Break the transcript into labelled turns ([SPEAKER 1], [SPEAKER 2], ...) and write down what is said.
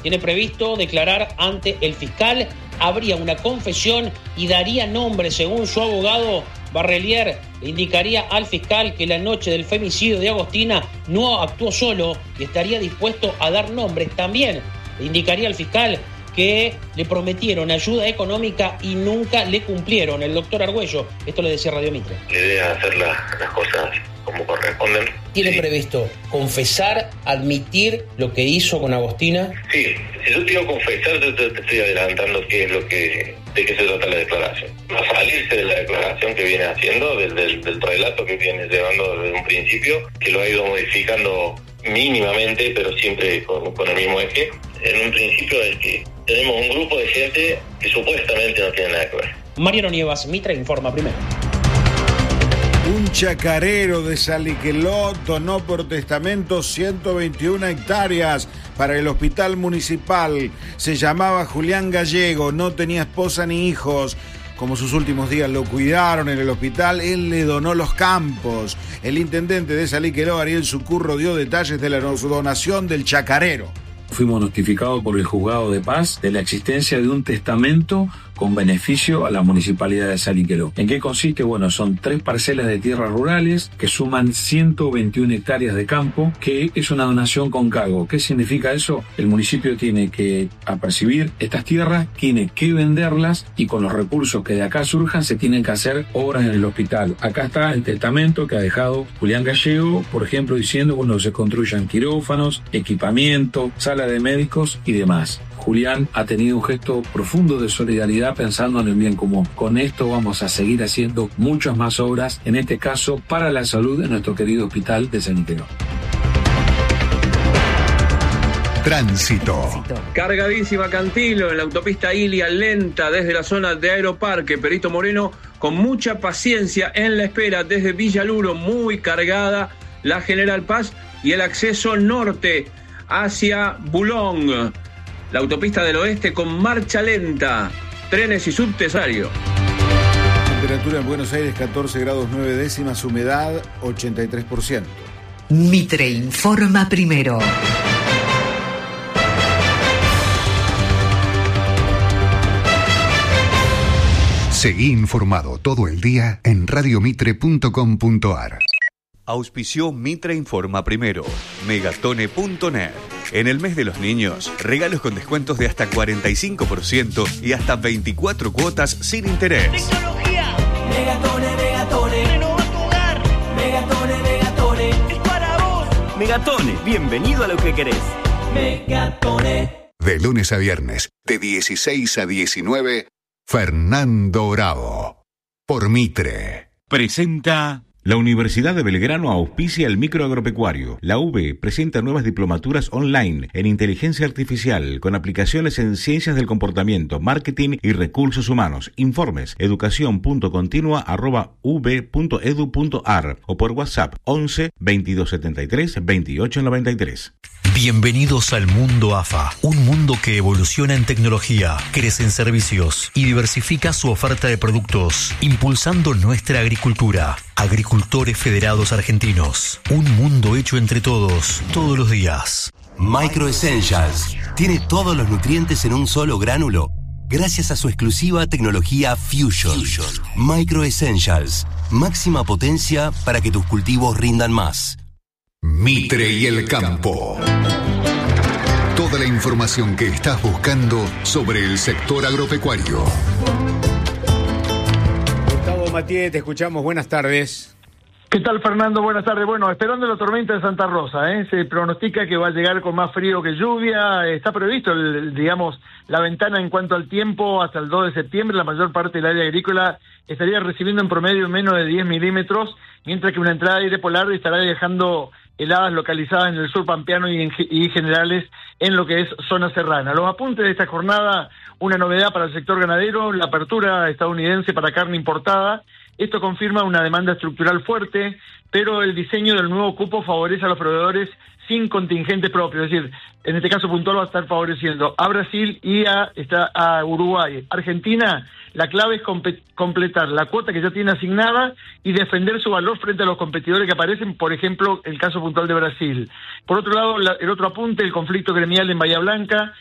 [SPEAKER 1] tiene previsto declarar ante el fiscal. Habría una confesión y daría nombre, según su abogado. Barrelier le indicaría al fiscal que la noche del femicidio de Agostina no actuó solo y estaría dispuesto a dar nombres. También le indicaría al fiscal que le prometieron ayuda económica y nunca le cumplieron. El doctor Argüello, esto le decía Radio Mitre.
[SPEAKER 2] La idea es hacer las cosas como corresponden.
[SPEAKER 1] ¿Tiene previsto confesar, admitir lo que hizo con Agostina?
[SPEAKER 2] Sí, si yo te digo confesar, yo te estoy adelantando de qué se trata la declaración. A salirse de la declaración que viene haciendo, del relato que viene llevando desde un principio, que lo ha ido modificando mínimamente, pero siempre con el mismo eje. En un principio es que tenemos un grupo de gente que supuestamente no tiene nada que ver.
[SPEAKER 1] Mariano Nievas, Mitre informa primero.
[SPEAKER 3] Un chacarero de Saliqueló donó por testamento 121 hectáreas para el hospital municipal. Se llamaba Julián Gallego, no tenía esposa ni hijos. Como sus últimos días lo cuidaron en el hospital, él le donó los campos. El intendente de Saliqueló, Ariel Sucurro, dio detalles de la donación del chacarero.
[SPEAKER 4] Fuimos notificados por el Juzgado de Paz de la existencia de un testamento con beneficio a la Municipalidad de Saliqueló. ¿En qué consiste? Bueno, son 3 parcelas de tierras rurales que suman 121 hectáreas de campo, que es una donación con cargo. ¿Qué significa eso? El municipio tiene que apercibir estas tierras, tiene que venderlas y con los recursos que de acá surjan se tienen que hacer obras en el hospital. Acá está el testamento que ha dejado Julián Gallego, por ejemplo, diciendo cuando se construyan quirófanos, equipamiento, sala de médicos y demás. Julián ha tenido un gesto profundo de solidaridad pensando en el bien común. Con esto vamos a seguir haciendo muchas más obras, en este caso para la salud de nuestro querido hospital de Saliqueló.
[SPEAKER 5] Tránsito.
[SPEAKER 6] Cargadísima Cantilo en la autopista Ilia, lenta desde la zona de Aeroparque. Perito Moreno con mucha paciencia en la espera desde Villaluro, muy cargada la General Paz y el acceso norte hacia Boulogne. La autopista del oeste con marcha lenta, trenes y subtesario.
[SPEAKER 3] Temperatura en Buenos Aires 14 grados 9 décimas, humedad 83%.
[SPEAKER 7] Mitre informa primero.
[SPEAKER 5] Seguí informado todo el día en radiomitre.com.ar.
[SPEAKER 8] Auspició Mitre Informa Primero, Megatone.net. En el mes de los niños, regalos con descuentos de hasta 45% y hasta 24 cuotas sin interés.
[SPEAKER 9] Tecnología. Megatone, Megatone. Renova tu hogar. Megatone, Megatone. Es para vos. Megatone, bienvenido a lo que querés. Megatone.
[SPEAKER 5] De lunes a viernes, de 16 a 19, Fernando Bravo. Por Mitre.
[SPEAKER 10] Presenta... La Universidad de Belgrano auspicia el microagropecuario. La UB presenta nuevas diplomaturas online en inteligencia artificial con aplicaciones en ciencias del comportamiento, marketing y recursos humanos. Informes educación.continua@ub.edu.ar o por WhatsApp 11 2273 2893.
[SPEAKER 11] Bienvenidos al mundo AFA, un mundo que evoluciona en tecnología, crece en servicios y diversifica su oferta de productos, impulsando nuestra agricultura. Agricultores Federados Argentinos, un mundo hecho entre todos, todos los días.
[SPEAKER 12] Micro Essentials tiene todos los nutrientes en un solo gránulo, gracias a su exclusiva tecnología Fusion. Micro Essentials, máxima potencia para que tus cultivos rindan más.
[SPEAKER 5] Mitre y el campo. Toda la información que estás buscando sobre el sector agropecuario.
[SPEAKER 3] Gustavo Matié, te escuchamos. Buenas tardes.
[SPEAKER 13] ¿Qué tal, Fernando? Buenas tardes. Bueno, esperando la tormenta de Santa Rosa, se pronostica que va a llegar con más frío que lluvia. Está previsto, la ventana en cuanto al tiempo hasta el 2 de septiembre. La mayor parte del área agrícola estaría recibiendo en promedio menos de 10 milímetros, mientras que una entrada de aire polar estará dejando heladas localizadas en el sur pampeano y generales en lo que es zona serrana. Los apuntes de esta jornada: una novedad para el sector ganadero, la apertura estadounidense para carne importada. Esto confirma una demanda estructural fuerte, pero el diseño del nuevo cupo favorece a los proveedores sin contingente propio, es decir, en este caso puntual va a estar favoreciendo a Brasil y a Uruguay. Argentina, la clave es completar la cuota que ya tiene asignada y defender su valor frente a los competidores que aparecen, por ejemplo, el caso puntual de Brasil. Por otro lado, el otro apunte, el conflicto gremial en Bahía Blanca,